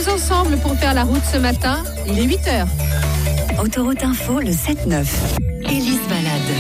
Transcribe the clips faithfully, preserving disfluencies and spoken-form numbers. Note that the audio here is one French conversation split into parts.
sommes ensemble pour faire la route ce matin. Il est huit heures. Autoroute Info, le sept neuf. Élise Balade.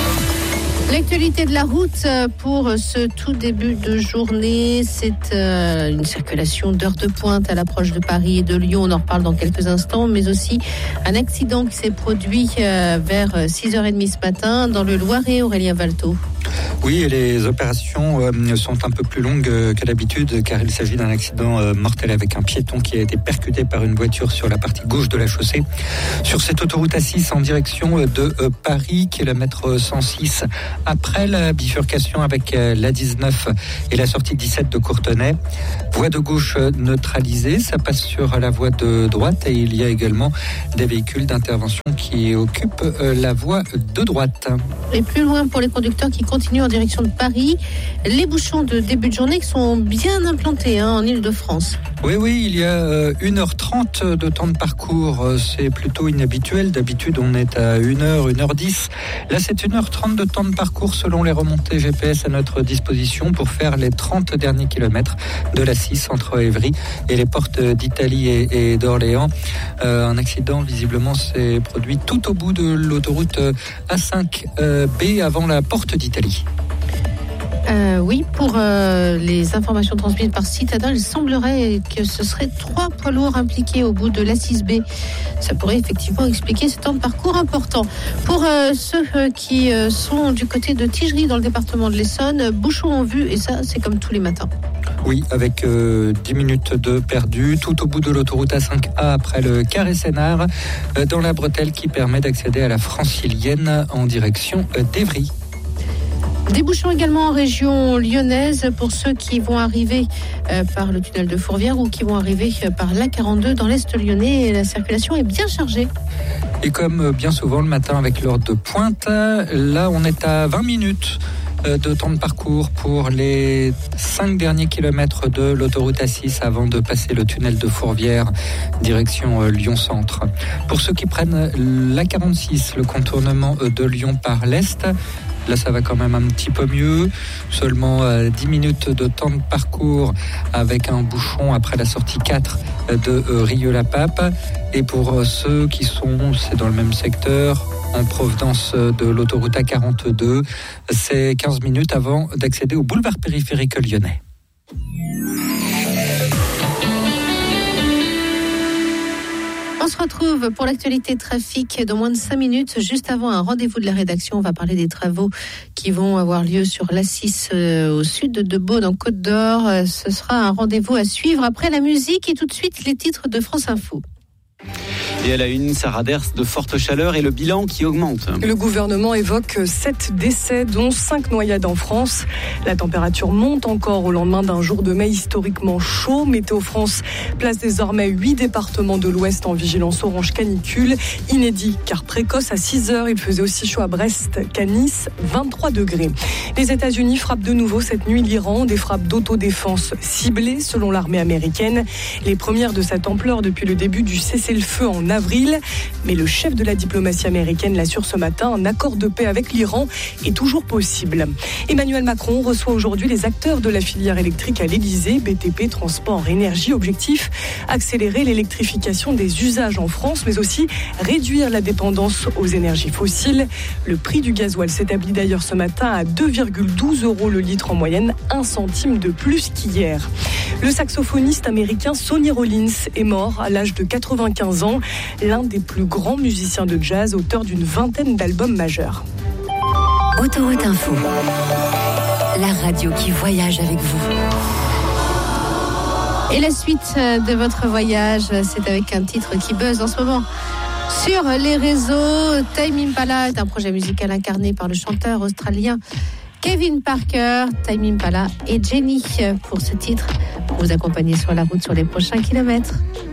L'actualité de la route pour ce tout début de journée, c'est euh, une circulation d'heures de pointe à l'approche de Paris et de Lyon. On en reparle dans quelques instants, mais aussi un accident qui s'est produit euh, vers six heures trente ce matin dans le Loiret, Aurélien Valto. Oui, et les opérations euh, sont un peu plus longues euh, qu'à l'habitude, car il s'agit d'un accident euh, mortel avec un piéton qui a été percuté par une voiture sur la partie gauche de la chaussée. Sur cette autoroute A six en direction de euh, Paris, kilomètre cent six, après la bifurcation avec euh, l'A dix-neuf et la sortie dix-sept de Courtenay. Voie de gauche euh, neutralisée, ça passe sur la voie de droite et il y a également des véhicules d'intervention qui occupent euh, la voie de droite. Et plus loin pour les conducteurs qui continuent en direction de Paris, les bouchons de début de journée qui sont bien implantés hein, en Ile-de-France. Oui, oui, il y a euh, une heure trente de temps de parcours. C'est plutôt inhabituel. D'habitude, on est à une heure, une heure dix. Là, c'est une heure trente de temps de parcours selon les remontées G P S à notre disposition pour faire les trente derniers kilomètres de l'A six entre Évry et les portes d'Italie et, et d'Orléans. Euh, un accident, visiblement, s'est produit tout au bout de l'autoroute A cinq B avant la porte d'Italie. Euh, oui, pour euh, les informations transmises par Citadin, il semblerait que ce serait trois poids lourds impliqués au bout de l'A six B. Ça pourrait effectivement expliquer ce temps de parcours important. Pour euh, ceux euh, qui euh, sont du côté de Tigerie dans le département de l'Essonne, bouchons en vue, et ça, c'est comme tous les matins. Oui, avec euh, dix minutes de perdu, tout au bout de l'autoroute A cinq A après le Carré-Sénart, euh, dans la bretelle qui permet d'accéder à la Francilienne en direction euh, d'Évry. Des bouchons également en région lyonnaise pour ceux qui vont arriver euh, par le tunnel de Fourvière ou qui vont arriver euh, par l'A quarante-deux dans l'Est lyonnais. Et la circulation est bien chargée. Et comme bien souvent le matin avec l'heure de pointe, là on est à vingt minutes de temps de parcours pour les cinq derniers kilomètres de l'autoroute A six avant de passer le tunnel de Fourvière, direction Lyon-Centre. Pour ceux qui prennent l'A quarante-six, le contournement de Lyon par l'Est, là, ça va quand même un petit peu mieux. Seulement euh, dix minutes de temps de parcours avec un bouchon après la sortie quatre de euh, Rieux-la-Pape. Et pour euh, ceux qui sont, c'est dans le même secteur, en provenance de l'autoroute A quarante-deux, c'est quinze minutes avant d'accéder au boulevard périphérique lyonnais. On se retrouve pour l'actualité trafic dans moins de cinq minutes, juste avant un rendez-vous de la rédaction. On va parler des travaux qui vont avoir lieu sur l'A six euh, au sud de Beaune, en Côte d'Or. Euh, ce sera un rendez-vous à suivre après la musique et tout de suite les titres de France Info. Et à la une, Sarah Ders, de forte chaleur et le bilan qui augmente. Le gouvernement évoque sept décès, dont cinq noyades en France. La température monte encore au lendemain d'un jour de mai historiquement chaud. Météo France place désormais huit départements de l'Ouest en vigilance orange canicule. Inédit car précoce à six heures. Il faisait aussi chaud à Brest qu'à Nice, vingt-trois degrés. Les États-Unis frappent de nouveau cette nuit l'Iran. Des frappes d'autodéfense ciblées selon l'armée américaine. Les premières de cette ampleur depuis le début du cessez-le-feu en avril. Mais le chef de la diplomatie américaine l'assure ce matin, un accord de paix avec l'Iran est toujours possible. Emmanuel Macron reçoit aujourd'hui les acteurs de la filière électrique à l'Élysée, B T P, transport, énergie. Objectif, accélérer l'électrification des usages en France, mais aussi réduire la dépendance aux énergies fossiles. Le prix du gasoil s'établit d'ailleurs ce matin à deux virgule douze euros le litre en moyenne, un centime de plus qu'hier. Le saxophoniste américain Sonny Rollins est mort à l'âge de quatre-vingt-quinze ans. L'un des plus grands musiciens de jazz, auteur d'une vingtaine d'albums majeurs. Autoroute Info, la radio qui voyage avec vous. Et la suite de votre voyage, c'est avec un titre qui buzz en ce moment sur les réseaux. Tame Impala est un projet musical incarné par le chanteur australien Kevin Parker. Tame Impala et Jenny pour ce titre, pour vous accompagner sur la route sur les prochains kilomètres.